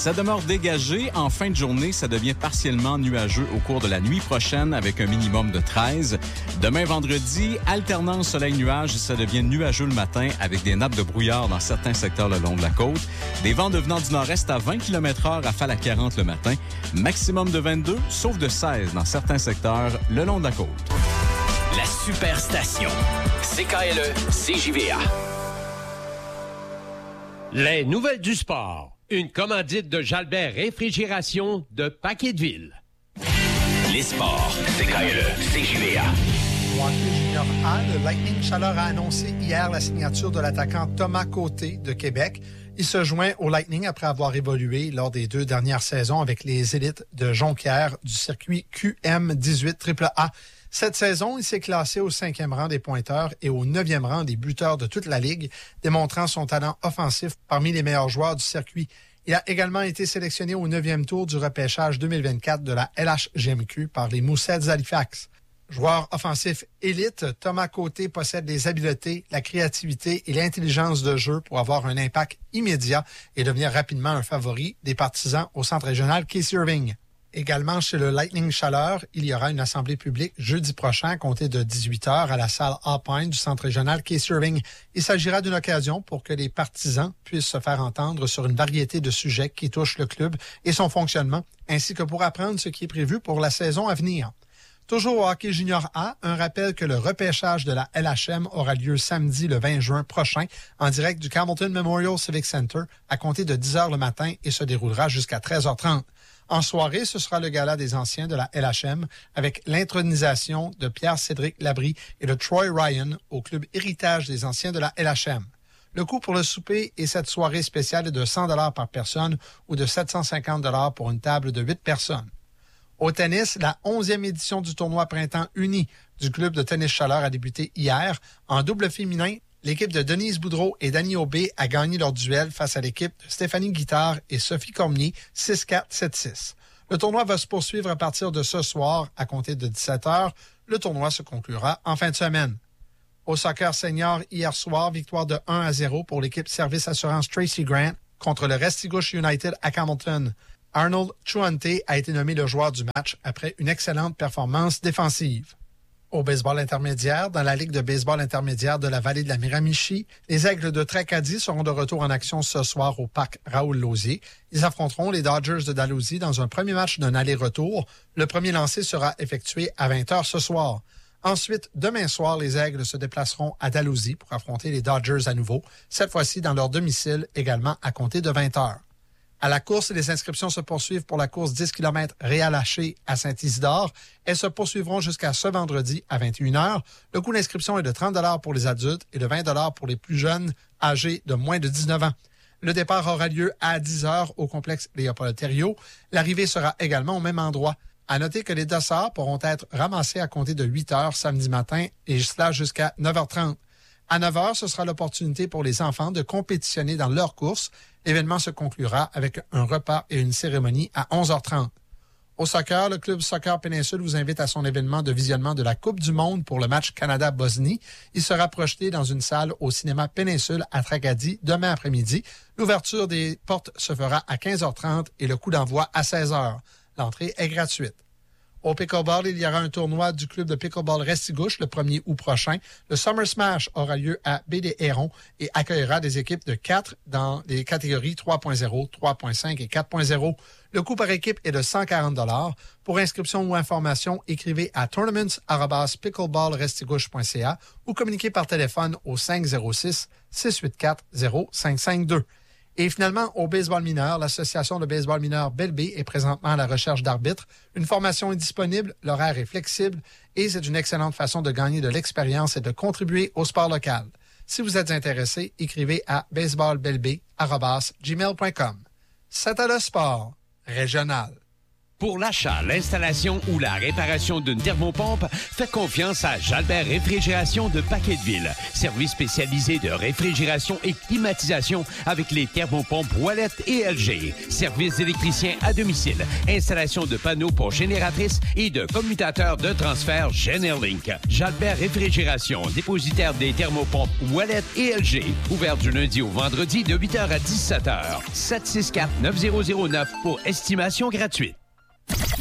Ça demeure dégagé. En fin de journée, ça devient partiellement nuageux au cours de la nuit prochaine avec un minimum de 13. Demain, vendredi, alternance soleil-nuage. Ça devient nuageux le matin avec des nappes de brouillard dans certains secteurs le long de la côte. Des vents devenant du nord-est à 20 km/h, rafale à 40 le matin. Maximum de 22, sauf de 16 dans certains secteurs le long de la côte. La Superstation. CKLE, CJVA. Les nouvelles du sport. Une commandite de Jalbert Réfrigération de Paquetteville. Les sports. CKLE, CJVA. Au hockey junior A, le Lightning Chaleur a annoncé hier la signature de l'attaquant Thomas Côté de Québec. Il se joint au Lightning après avoir évolué lors des 2 dernières saisons avec les élites de Jonquière du circuit QM18 AAA. Cette saison, il s'est classé au 5e rang des pointeurs et au 9e rang des buteurs de toute la Ligue, démontrant son talent offensif parmi les meilleurs joueurs du circuit. Il a également été sélectionné au 9e tour du repêchage 2024 de la LHGMQ par les Mooseheads Halifax. Joueur offensif élite, Thomas Côté possède les habiletés, la créativité et l'intelligence de jeu pour avoir un impact immédiat et devenir rapidement un favori des partisans au centre régional Casey Irving. Également chez le Lightning Chaleur, il y aura une assemblée publique jeudi prochain à compter de 18h à la salle Alpine du centre régional Casey Irving. Il s'agira d'une occasion pour que les partisans puissent se faire entendre sur une variété de sujets qui touchent le club et son fonctionnement, ainsi que pour apprendre ce qui est prévu pour la saison à venir. Toujours au hockey junior A, un rappel que le repêchage de la LHM aura lieu samedi le 20 juin prochain en direct du Campbellton Memorial Civic Center à compter de 10h le matin et se déroulera jusqu'à 13h30. En soirée, ce sera le gala des anciens de la LHM avec l'intronisation de Pierre-Cédric Labrie et de Troy Ryan au club Héritage des anciens de la LHM. Le coût pour le souper et cette soirée spéciale est de 100 $ par personne ou de 750 $ pour une table de 8 personnes. Au tennis, la 11e édition du tournoi Printemps uni du club de tennis Chaleur a débuté hier. En double féminin, l'équipe de Denise Boudreau et Dany Aubé a gagné leur duel face à l'équipe de Stéphanie Guittard et Sophie Cormier, 6-4, 7-6. Le tournoi va se poursuivre à partir de ce soir à compter de 17h. Le tournoi se conclura en fin de semaine. Au soccer senior, hier soir, victoire de 1-0 pour l'équipe Service Assurance Tracy Grant contre le Restigouche United à Campbellton. Arnold Chuante a été nommé le joueur du match après une excellente performance défensive. Au baseball intermédiaire, dans la Ligue de baseball intermédiaire de la vallée de la Miramichi, les Aigles de Tracadie seront de retour en action ce soir au parc Raoul-Lausier. Ils affronteront les Dodgers de Dalhousie dans un premier match d'un aller-retour. Le premier lancé sera effectué à 20h ce soir. Ensuite, demain soir, les Aigles se déplaceront à Dalhousie pour affronter les Dodgers à nouveau, cette fois-ci dans leur domicile, également à compter de 20h. À la course, les inscriptions se poursuivent pour la course 10 km Réal-Haché à Saint-Isidore. Elles se poursuivront jusqu'à ce vendredi à 21h. Le coût d'inscription est de 30 $ pour les adultes et de 20 $ pour les plus jeunes âgés de moins de 19 ans. Le départ aura lieu à 10h au complexe Léopold-Thériault. L'arrivée sera également au même endroit. À noter que les dossards pourront être ramassés à compter de 8h samedi matin et cela jusqu'à 9h30. À 9h, ce sera l'opportunité pour les enfants de compétitionner dans leur course. L'événement se conclura avec un repas et une cérémonie à 11h30. Au soccer, le club Soccer Péninsule vous invite à son événement de visionnement de la Coupe du monde pour le match Canada-Bosnie. Il sera projeté dans une salle au cinéma Péninsule à Tracadie demain après-midi. L'ouverture des portes se fera à 15h30 et le coup d'envoi à 16h. L'entrée est gratuite. Au pickleball, il y aura un tournoi du club de pickleball Restigouche le 1er août prochain. Le Summer Smash aura lieu à Baie-des-Hérons et accueillera des équipes de 4 dans les catégories 3.0, 3.5 et 4.0. Le coût par équipe est de 140 $. Pour inscription ou information, écrivez à tournaments@pickleballrestigouche.ca ou communiquez par téléphone au 506-684-0552. Et finalement, au baseball mineur, l'association de baseball mineur Belle-Baie est présentement à la recherche d'arbitres. Une formation est disponible, l'horaire est flexible et c'est une excellente façon de gagner de l'expérience et de contribuer au sport local. Si vous êtes intéressé, écrivez à baseballbellebay@gmail.com. C'était le sport régional. Pour l'achat, l'installation ou la réparation d'une thermopompe, faites confiance à Jalbert Réfrigération de Paquetteville. Service spécialisé de réfrigération et climatisation avec les thermopompes Ouellette et LG. Service d'électricien à domicile. Installation de panneaux pour génératrices et de commutateurs de transfert Generlink. Jalbert Réfrigération, dépositaire des thermopompes Ouellette et LG. Ouvert du lundi au vendredi de 8h à 17h. 764-9009 pour estimation gratuite.